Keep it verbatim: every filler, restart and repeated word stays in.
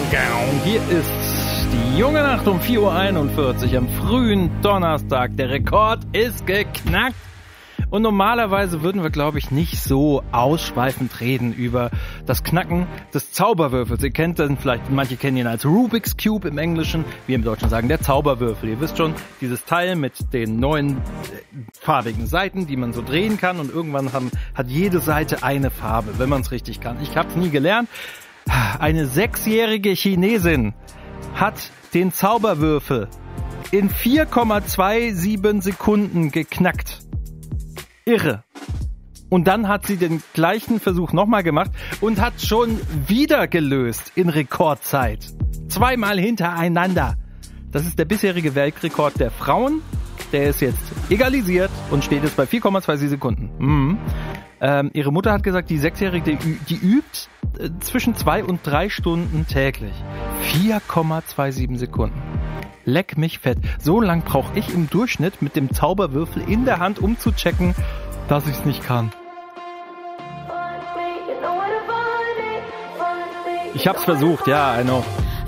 Hier ist die junge Nacht um vier Uhr einundvierzig am frühen Donnerstag. Der Rekord ist geknackt. Und normalerweise würden wir, glaube ich, nicht so ausschweifend reden über das Knacken des Zauberwürfels. Ihr kennt den vielleicht, manche kennen ihn als Rubik's Cube im Englischen, wir im Deutschen sagen der Zauberwürfel. Ihr wisst schon, dieses Teil mit den neuen farbigen Seiten, die man so drehen kann, und irgendwann haben, hat jede Seite eine Farbe, wenn man es richtig kann. Ich habe es nie gelernt. Eine sechsjährige Chinesin hat den Zauberwürfel in vier Komma siebenundzwanzig Sekunden geknackt. Irre. Und dann hat sie den gleichen Versuch nochmal gemacht und hat schon wieder gelöst in Rekordzeit. Zweimal hintereinander. Das ist der bisherige Weltrekord der Frauen. Der ist jetzt egalisiert und steht jetzt bei vier Komma siebenundzwanzig Sekunden. Mhm. Ähm, ihre Mutter hat gesagt, die Sechsjährige, die, die übt äh, zwischen zwei und drei Stunden täglich. vier Komma siebenundzwanzig Sekunden. Leck mich fett. So lang brauche ich im Durchschnitt mit dem Zauberwürfel in der Hand, um zu checken, dass ich es nicht kann. Ich hab's versucht, ja, I know.